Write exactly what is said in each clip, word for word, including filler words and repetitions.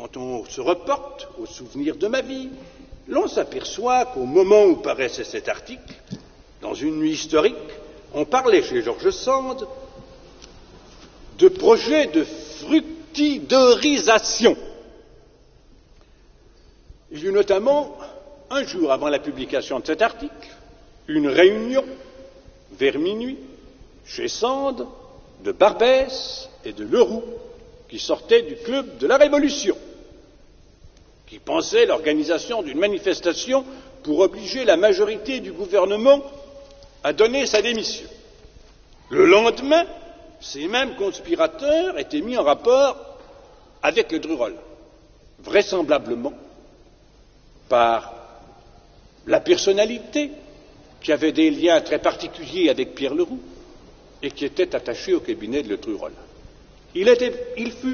quand on se reporte au souvenir de ma vie, l'on s'aperçoit qu'au moment où paraissait cet article, dans une nuit historique, on parlait chez George Sand de projet de fructidorisation. Il y eut notamment, un jour avant la publication de cet article, une réunion, vers minuit, chez Sand, de Barbès et de Leroux, qui sortaient du club de la Révolution, qui pensaient l'organisation d'une manifestation pour obliger la majorité du gouvernement à donner sa démission. Le lendemain, ces mêmes conspirateurs étaient mis en rapport avec le Drurolla, vraisemblablement par la personnalité qui avait des liens très particuliers avec Pierre Leroux et qui était attaché au cabinet de Le Drurolla. Il, était, il fut,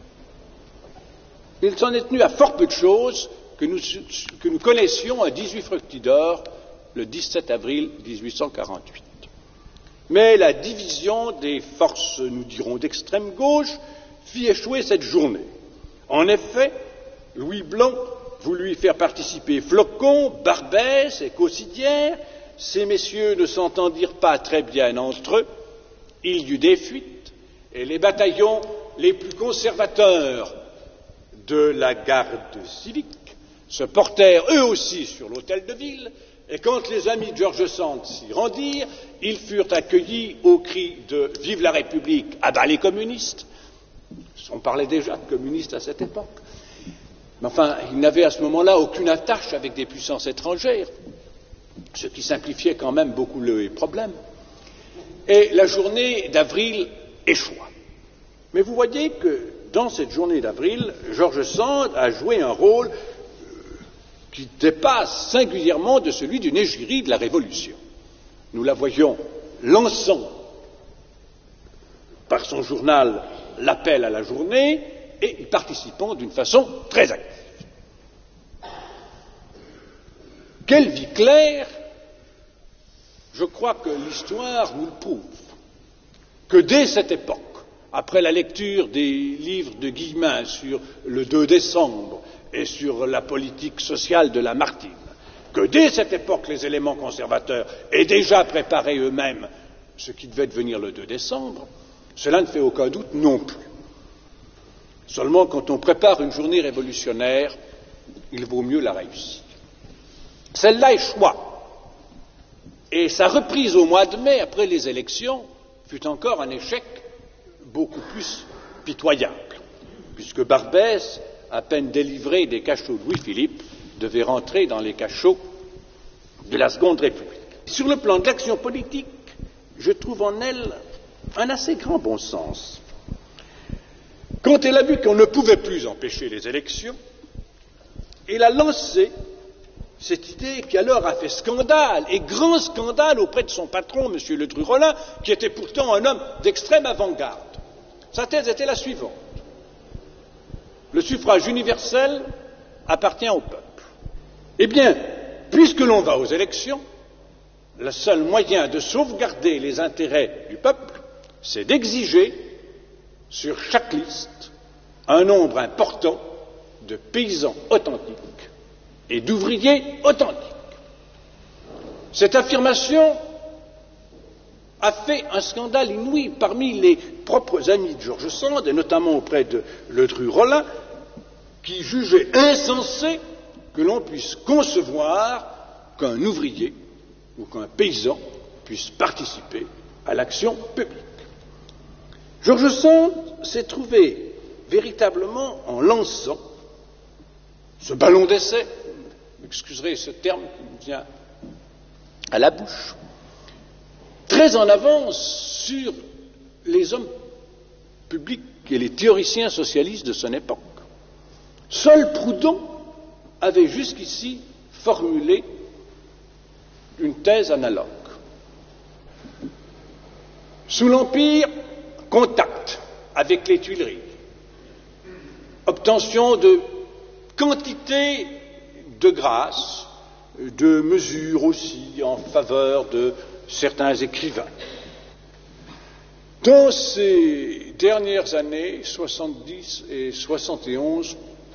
il s'en est tenu à fort peu de choses que nous, que nous connaissions un dix-huit Fructidor, le dix-sept avril mille huit cent quarante-huit. Mais la division des forces, nous dirons, d'extrême gauche fit échouer cette journée. En effet, Louis Blanc voulut y faire participer Flocon, Barbès et Caussidière. Ces messieurs ne s'entendirent pas très bien entre eux. Il y eut des fuites et les bataillons les plus conservateurs de la garde civique se portèrent eux aussi sur l'hôtel de ville, et quand les amis de George Sand s'y rendirent, ils furent accueillis au cri de « Vive la République, à bas les communistes !» On parlait déjà de communistes à cette époque. Mais enfin, ils n'avaient à ce moment-là aucune attache avec des puissances étrangères, ce qui simplifiait quand même beaucoup les problèmes. Et la journée d'avril échoua. Mais vous voyez que dans cette journée d'avril, George Sand a joué un rôle qui dépasse singulièrement de celui d'une égérie de la Révolution. Nous la voyons lançant par son journal l'appel à la journée et y participant d'une façon très active. Quelle vie claire! Je crois que l'histoire nous le prouve, que dès cette époque, après la lecture des livres de Guillemin sur le deux décembre et sur la politique sociale de Lamartine, que dès cette époque les éléments conservateurs aient déjà préparé eux-mêmes ce qui devait devenir le deux décembre, cela ne fait aucun doute non plus. Seulement, quand on prépare une journée révolutionnaire, il vaut mieux la réussir. Celle-là échoua. Et sa reprise au mois de mai, après les élections, fut encore un échec beaucoup plus pitoyable, puisque Barbès, à peine délivré des cachots de Louis-Philippe, devait rentrer dans les cachots de la Seconde République. Sur le plan de l'action politique, je trouve en elle un assez grand bon sens. Quand elle a vu qu'on ne pouvait plus empêcher les élections, elle a lancé cette idée qui alors a fait scandale, et grand scandale auprès de son patron, M. Le Drurolla, qui était pourtant un homme d'extrême avant-garde. Sa thèse était la suivante. Le suffrage universel appartient au peuple. Eh bien, puisque l'on va aux élections, le seul moyen de sauvegarder les intérêts du peuple, c'est d'exiger sur chaque liste un nombre important de paysans authentiques et d'ouvriers authentiques. Cette affirmation a fait un scandale inouï parmi les propres amis de George Sand, et notamment auprès de Le Drurolla, qui jugeait insensé que l'on puisse concevoir qu'un ouvrier ou qu'un paysan puisse participer à l'action publique. George Sand s'est trouvé véritablement en lançant ce ballon d'essai, vous excuserez ce terme qui me vient à la bouche, très en avance sur les hommes publics et les théoriciens socialistes de son époque. Seul Proudhon avait jusqu'ici formulé une thèse analogue. Sous l'Empire, contact avec les Tuileries, obtention de quantité de grâce, de mesures aussi en faveur de certains écrivains. Dans ces dernières années, soixante-dix et soixante et onze,